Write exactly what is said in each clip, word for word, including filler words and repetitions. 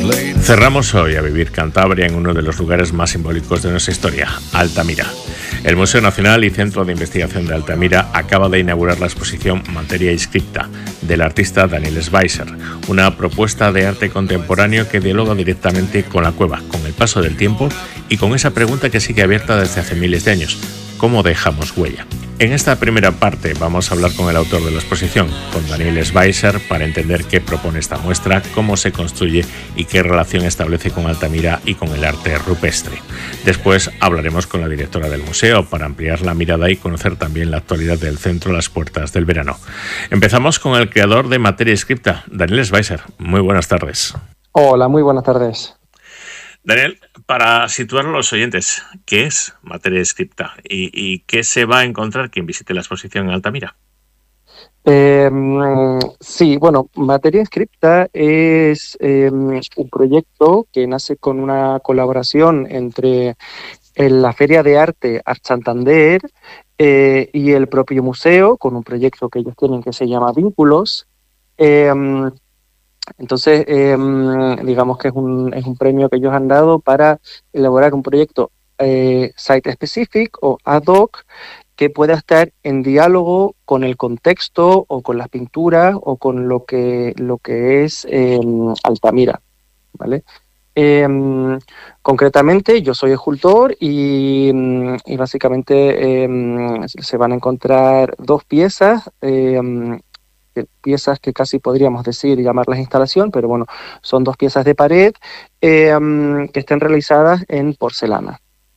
Cerramos hoy a Vivir Cantabria en uno de los lugares más simbólicos de nuestra historia, Altamira. El Museo Nacional y Centro de Investigación de Altamira acaba de inaugurar la exposición Materia Inscripta del artista Daniel Schweitzer, una propuesta de arte contemporáneo que dialoga directamente con la cueva, con el paso del tiempo y con esa pregunta que sigue abierta desde hace miles de años: ¿cómo dejamos huella? En esta primera parte vamos a hablar con el autor de la exposición, con Daniel Schweitzer, para entender qué propone esta muestra, cómo se construye y qué relación establece con Altamira y con el arte rupestre. Después hablaremos con la directora del museo para ampliar la mirada y conocer también la actualidad del centro a las puertas del verano. Empezamos con el creador de Materia Inscripta, Daniel Schweitzer. Muy buenas tardes. Hola, muy buenas tardes. Daniel, para situar a los oyentes, ¿qué es Materia Inscripta y, y qué se va a encontrar quien visite la exposición en Altamira? Eh, sí, bueno, Materia Inscripta es eh, un proyecto que nace con una colaboración entre la Feria de Arte Art Santander eh, y el propio museo, con un proyecto que ellos tienen que se llama Vínculos. Eh, Entonces, eh, digamos que es un, es un premio que ellos han dado para elaborar un proyecto eh, site-specific o ad hoc que pueda estar en diálogo con el contexto o con las pinturas o con lo que, lo que es eh, Altamira, ¿vale? Eh, concretamente, yo soy escultor y, y básicamente eh, se van a encontrar dos piezas, eh, piezas que casi podríamos decir llamarlas instalación, pero bueno, son dos piezas de pared eh, que estén realizadas en porcelana.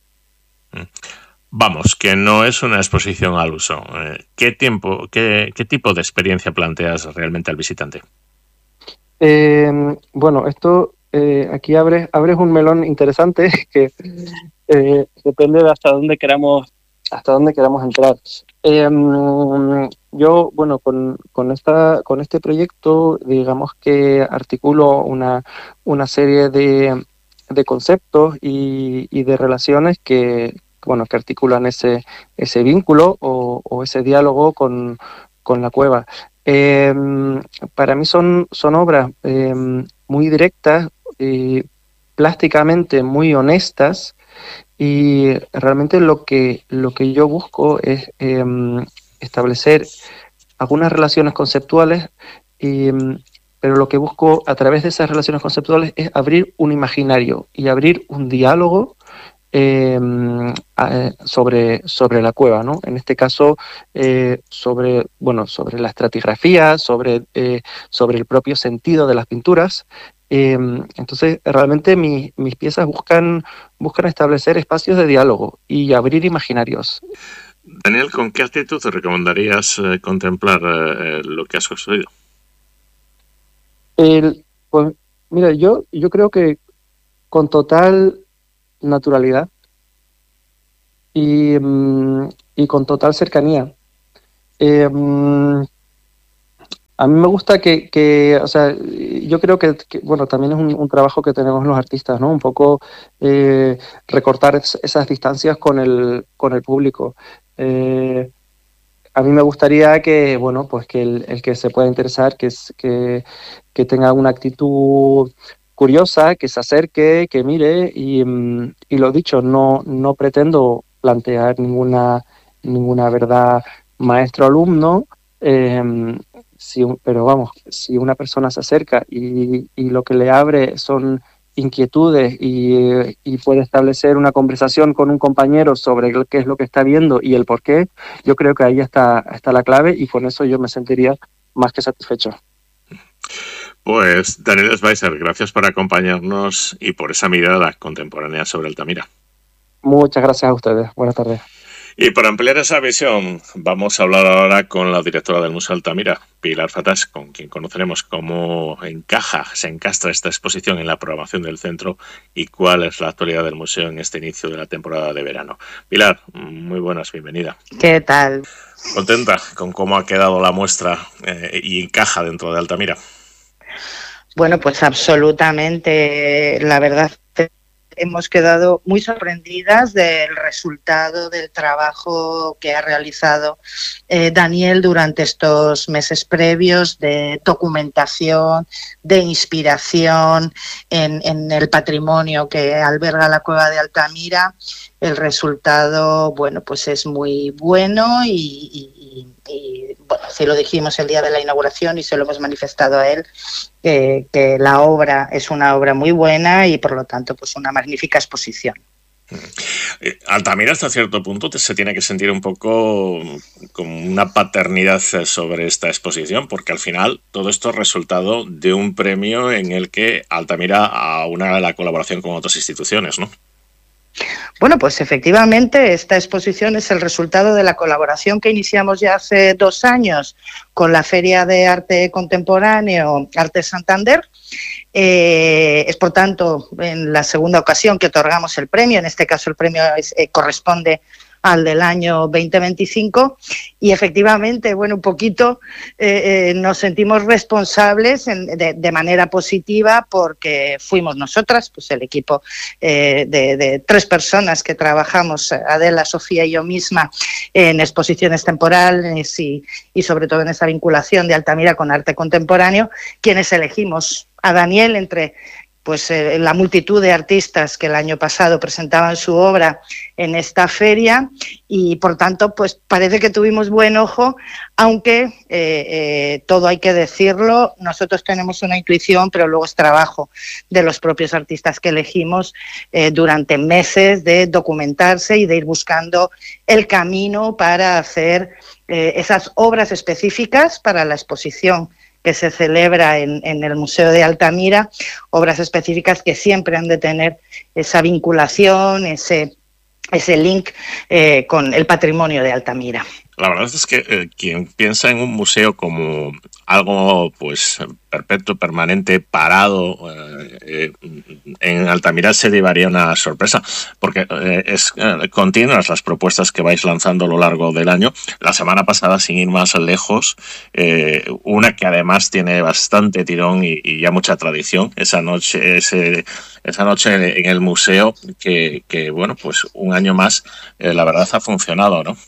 Vamos, que no es una exposición al uso. ¿Qué tiempo, qué, qué tipo de experiencia planteas realmente al visitante? Eh, bueno, esto eh, aquí abres, abres un melón interesante que eh, depende de hasta dónde queramos, hasta dónde queramos entrar. Eh, yo, bueno, con, con, esta, con este proyecto, digamos que articulo una, una serie de, de conceptos y, y de relaciones que, bueno, que articulan ese, ese vínculo o, o ese diálogo con, con la cueva. Eh, para mí son, son obras eh, muy directas, eh, plásticamente muy honestas, y realmente lo que, lo que yo busco es eh, establecer algunas relaciones conceptuales, y, pero lo que busco a través de esas relaciones conceptuales es abrir un imaginario y abrir un diálogo eh, sobre, sobre la cueva, ¿no? En este caso, eh, sobre, bueno, sobre la estratigrafía, sobre, eh, sobre el propio sentido de las pinturas. Eh, entonces, realmente mi, mis piezas buscan, buscan establecer espacios de diálogo y abrir imaginarios. Daniel, ¿con qué actitud te recomendarías eh, contemplar eh, lo que has construido? El, pues, mira, yo, yo creo que con total naturalidad y, y con total cercanía. Eh, A mí me gusta que, que, o sea, yo creo que, que bueno, también es un, un trabajo que tenemos los artistas, ¿no? Un poco eh, recortar es, esas distancias con el, con el público. Eh, a mí me gustaría que, bueno, pues que el, el que se pueda interesar, que, es, que, que tenga una actitud curiosa, que se acerque, que mire, y, y lo dicho, no, no pretendo plantear ninguna, ninguna verdad maestro-alumno, eh, Si, pero vamos, si una persona se acerca y, y lo que le abre son inquietudes y, y puede establecer una conversación con un compañero sobre qué es lo que está viendo y el por qué, yo creo que ahí está, está la clave, y con eso yo me sentiría más que satisfecho. Pues Daniel Schweitzer, gracias por acompañarnos y por esa mirada contemporánea sobre Altamira. Muchas gracias a ustedes. Buenas tardes. Y para ampliar esa visión, vamos a hablar ahora con la directora del Museo Altamira, Pilar Fatás, con quien conoceremos cómo encaja, se encastra esta exposición en la programación del centro y cuál es la actualidad del museo en este inicio de la temporada de verano. Pilar, muy buenas, bienvenida. ¿Qué tal? ¿Contenta con cómo ha quedado la muestra eh, y encaja dentro de Altamira? Bueno, pues absolutamente, la verdad hemos quedado muy sorprendidas del resultado del trabajo que ha realizado eh, Daniel durante estos meses previos de documentación, de inspiración en, en el patrimonio que alberga la cueva de Altamira. El resultado, bueno, pues es muy bueno y, y, y bueno, se lo dijimos el día de la inauguración y se lo hemos manifestado a él, eh, que la obra es una obra muy buena y por lo tanto pues una magnífica exposición. Altamira hasta cierto punto se tiene que sentir un poco como una paternidad sobre esta exposición, porque al final todo esto es resultado de un premio en el que Altamira aúna la colaboración con otras instituciones, ¿no? Bueno, pues efectivamente esta exposición es el resultado de la colaboración que iniciamos ya hace dos años con la Feria de Arte Contemporáneo Arte Santander. Eh, es por tanto en la segunda ocasión que otorgamos el premio, en este caso el premio es, eh, corresponde al del año veinte veinticinco y efectivamente, bueno, un poquito eh, eh, nos sentimos responsables en, de, de manera positiva porque fuimos nosotras, pues el equipo eh, de, de tres personas que trabajamos, Adela, Sofía y yo misma, en exposiciones temporales y, y sobre todo en esa vinculación de Altamira con arte contemporáneo, quienes elegimos a Daniel entre pues eh, la multitud de artistas que el año pasado presentaban su obra en esta feria y por tanto pues parece que tuvimos buen ojo, aunque eh, eh, todo hay que decirlo, nosotros tenemos una intuición pero luego es trabajo de los propios artistas que elegimos eh, durante meses de documentarse y de ir buscando el camino para hacer eh, esas obras específicas para la exposición que se celebra en, en el Museo de Altamira, obras específicas que siempre han de tener esa vinculación, ese, ese link eh, con el patrimonio de Altamira. La verdad es que eh, quien piensa en un museo como algo pues perpetuo, permanente, parado eh, eh, en Altamira se llevaría una sorpresa, porque eh, es eh, continuas las propuestas que vais lanzando a lo largo del año. La semana pasada, sin ir más lejos, eh, una que además tiene bastante tirón y, y ya mucha tradición, esa noche, ese, esa noche en el museo, que, que bueno, pues un año más, eh, la verdad ha funcionado, ¿no?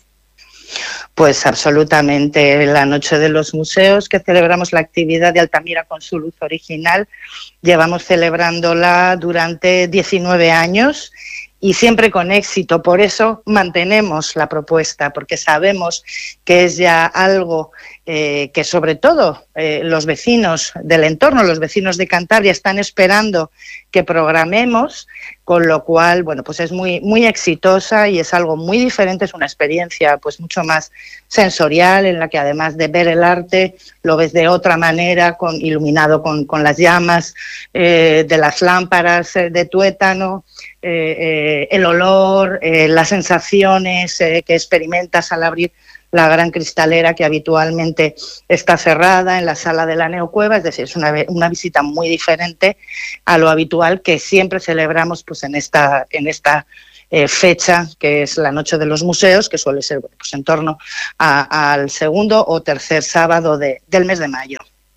Pues absolutamente, la Noche de los Museos, que celebramos la actividad de Altamira con su luz original, llevamos celebrándola durante diecinueve años y siempre con éxito. Por eso mantenemos la propuesta, porque sabemos que es ya algo eh, que sobre todo eh, los vecinos del entorno, los vecinos de Cantabria están esperando que programemos, con lo cual, bueno, pues es muy, muy exitosa y es algo muy diferente, es una experiencia pues mucho más sensorial en la que además de ver el arte lo ves de otra manera, con, iluminado con, con las llamas eh, de las lámparas eh, de tuétano, eh, eh, el olor, eh, las sensaciones eh, que experimentas al abrir la gran cristalera que habitualmente está cerrada en la sala de la Neocueva, es decir, es una, una visita muy diferente a lo habitual que siempre celebramos pues en esta, en esta eh, fecha, que es la Noche de los Museos, que suele ser pues, en torno a, al segundo o tercer sábado de, del mes de mayo.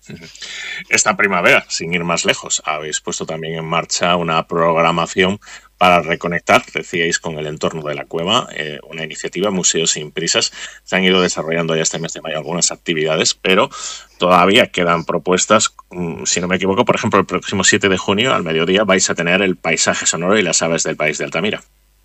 Esta primavera, sin ir más lejos, habéis puesto también en marcha una programación para reconectar, decíais, con el entorno de la cueva, eh, una iniciativa Museos sin prisas. Se han ido desarrollando ya este mes de mayo algunas actividades, pero todavía quedan propuestas. Si no me equivoco, por ejemplo, el próximo siete de junio, al mediodía, vais a tener el paisaje sonoro y las aves del país de Altamira.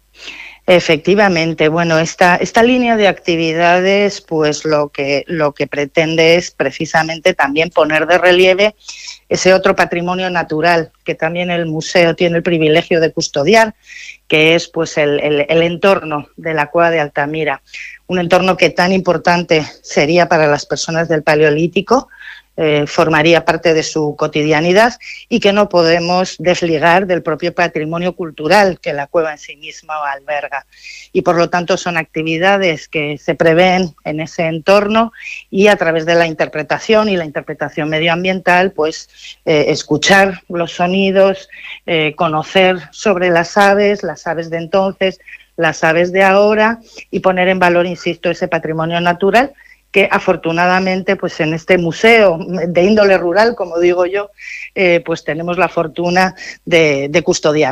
Efectivamente, bueno, esta, esta línea de actividades, pues lo que, lo que pretende es precisamente también poner de relieve ese otro patrimonio natural que también el museo tiene el privilegio de custodiar, que es pues el, el, el entorno de la cueva de Altamira, un entorno que tan importante sería para las personas del Paleolítico, Eh, formaría parte de su cotidianidad y que no podemos desligar del propio patrimonio cultural que la cueva en sí misma alberga. Y por lo tanto son actividades que se prevén en ese entorno y a través de la interpretación y la interpretación medioambiental, pues eh, escuchar los sonidos, eh, conocer sobre las aves, las aves de entonces, las aves de ahora y poner en valor, insisto, ese patrimonio natural que afortunadamente pues en este museo de índole rural, como digo yo, eh, pues tenemos la fortuna de, de custodiar.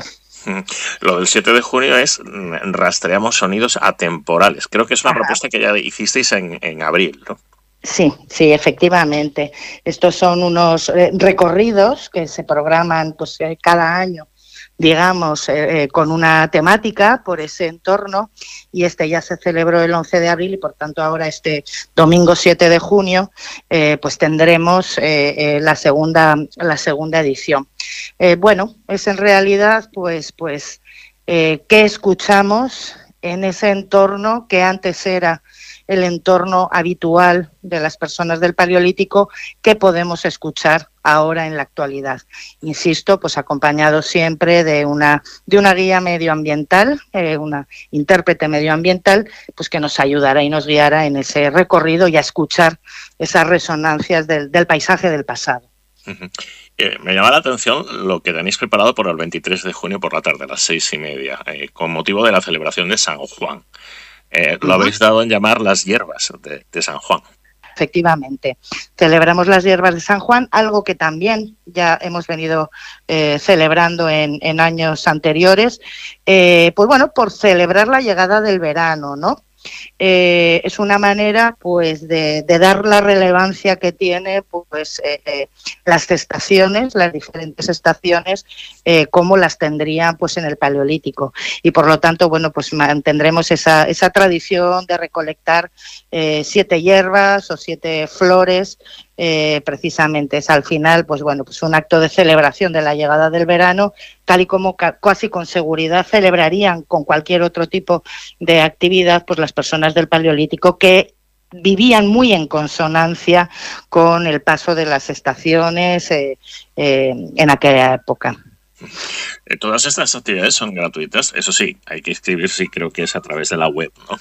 Lo del siete de junio es rastreamos sonidos atemporales. Creo que es una Ajá. propuesta que ya hicisteis en, en abril, ¿no? Sí, sí, efectivamente. Estos son unos eh, recorridos que se programan pues eh, cada año, digamos, eh, con una temática por ese entorno, y este ya se celebró el once de abril y por tanto ahora este domingo siete de junio eh, pues tendremos eh, eh, la segunda la segunda edición. Eh, bueno, es en realidad pues pues eh, qué escuchamos en ese entorno que antes era el entorno habitual de las personas del Paleolítico, que podemos escuchar ahora en la actualidad. Insisto, pues acompañado siempre de una de una guía medioambiental, eh, una intérprete medioambiental, pues que nos ayudará y nos guiará en ese recorrido y a escuchar esas resonancias del, del paisaje del pasado. Uh-huh. Eh, me llama la atención lo que tenéis preparado por el veintitrés de junio por la tarde, a las seis y media, eh, con motivo de la celebración de San Juan. Eh, lo habéis dado en llamar las hierbas de, de San Juan. Efectivamente, celebramos las hierbas de San Juan, algo que también ya hemos venido eh, celebrando en, en años anteriores, eh, pues bueno, por celebrar la llegada del verano, ¿no? Eh, es una manera pues de, de dar la relevancia que tiene pues eh, eh, las estaciones, las diferentes estaciones, eh, como las tendrían pues en el Paleolítico, y por lo tanto bueno pues mantendremos esa, esa tradición de recolectar eh, siete hierbas o siete flores. Eh, precisamente es al final pues bueno pues un acto de celebración de la llegada del verano, tal y como ca- casi con seguridad celebrarían con cualquier otro tipo de actividad pues las personas del Paleolítico, que vivían muy en consonancia con el paso de las estaciones eh, eh, en aquella época. Eh, todas estas actividades son gratuitas, eso sí, hay que inscribirse y creo que es a través de la web, ¿no?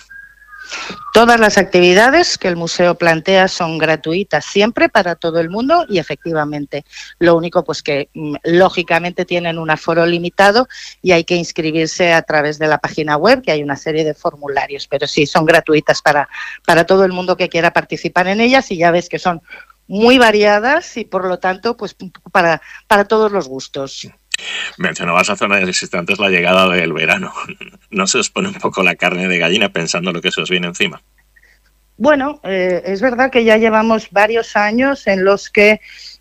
Todas las actividades que el museo plantea son gratuitas siempre para todo el mundo, y efectivamente lo único pues que lógicamente tienen un aforo limitado y hay que inscribirse a través de la página web, que hay una serie de formularios, pero sí son gratuitas para, para todo el mundo que quiera participar en ellas, y ya ves que son muy variadas y por lo tanto pues para, para todos los gustos. Mencionabas hace unos instantes la llegada del verano. ¿No se os pone un poco la carne de gallina pensando lo que se os viene encima? Bueno, eh, es verdad que ya llevamos varios años en los que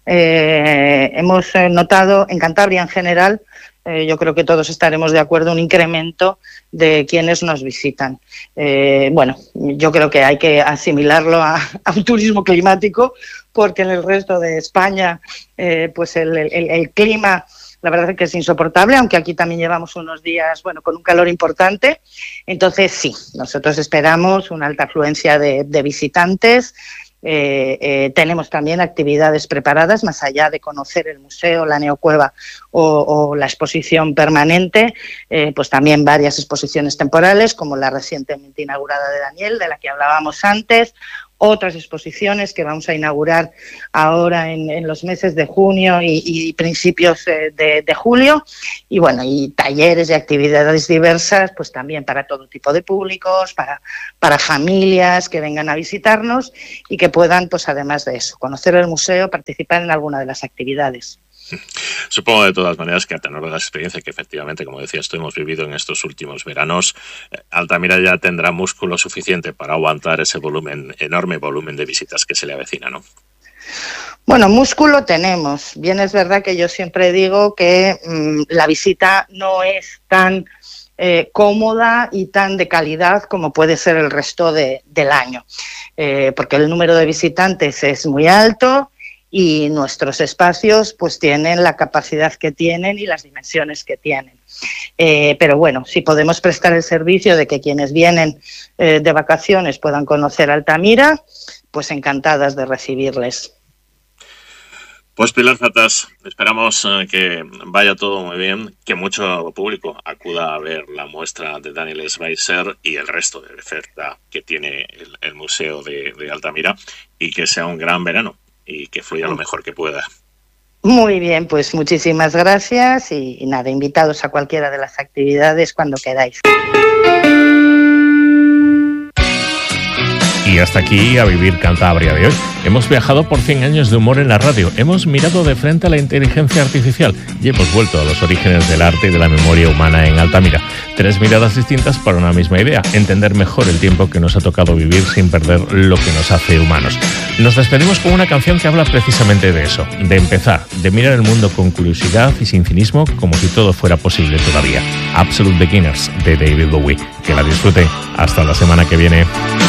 eh, hemos notado en Cantabria en general, eh, yo creo que todos estaremos de acuerdo, un incremento de quienes nos visitan. Eh, bueno, yo creo que hay que asimilarlo a, a un turismo climático, porque en el resto de España eh, pues el, el, el clima, la verdad es que es insoportable, aunque aquí también llevamos unos días, bueno, con un calor importante. Entonces, sí, nosotros esperamos una alta afluencia de, de visitantes. Eh, eh, tenemos también actividades preparadas, más allá de conocer el museo, la neocueva o, o la exposición permanente, eh, pues también varias exposiciones temporales, como la recientemente inaugurada de Daniel, de la que hablábamos antes, otras exposiciones que vamos a inaugurar ahora en, en los meses de junio y, y principios de, de, de julio, y bueno, y talleres y actividades diversas, pues también para todo tipo de públicos, para, para familias que vengan a visitarnos y que puedan, pues además de eso, conocer el museo, participar en alguna de las actividades. Supongo de todas maneras que a tenor de la experiencia que efectivamente, como decías tú, hemos vivido en estos últimos veranos, Altamira ya tendrá músculo suficiente para aguantar ese volumen, enorme volumen de visitas que se le avecina, ¿no? Bueno, músculo tenemos. Bien, es verdad que yo siempre digo que mmm, la visita no es tan eh, cómoda y tan de calidad como puede ser el resto de, del año, eh, porque el número de visitantes es muy alto y nuestros espacios pues tienen la capacidad que tienen y las dimensiones que tienen. Eh, pero bueno, si podemos prestar el servicio de que quienes vienen eh, de vacaciones puedan conocer Altamira, pues encantadas de recibirles. Pues Pilar Zatas, esperamos eh, que vaya todo muy bien, que mucho público acuda a ver la muestra de Daniel Schweitzer y el resto de oferta que tiene el, el Museo de, de Altamira, y que sea un gran verano y que fluya lo mejor que pueda. Muy bien, pues muchísimas gracias y, y nada, invitados a cualquiera de las actividades cuando queráis. Y hasta aquí A Vivir Cantabria de hoy. Hemos viajado por cien años de humor en la radio, hemos mirado de frente a la inteligencia artificial y hemos vuelto a los orígenes del arte y de la memoria humana en Altamira. Tres miradas distintas para una misma idea, entender mejor el tiempo que nos ha tocado vivir sin perder lo que nos hace humanos. Nos despedimos con una canción que habla precisamente de eso, de empezar, de mirar el mundo con curiosidad y sin cinismo, como si todo fuera posible todavía. Absolute Beginners, de David Bowie. Que la disfruten. Hasta la semana que viene.